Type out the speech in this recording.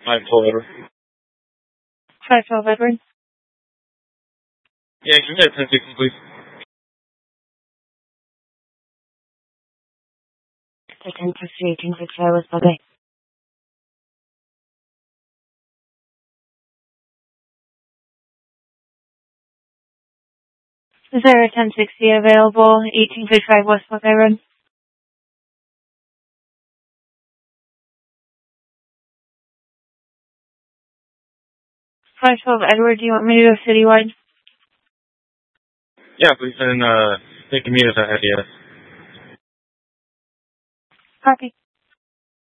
512 Edward. 512 Edward. Yeah, can you get 1060, please? The 1060 was okay. Is there a 1060 available? 1855 West Buckeye Road. 512 Edward, do you want me to go citywide? Yeah, please, and, they can meet us at yes. Copy.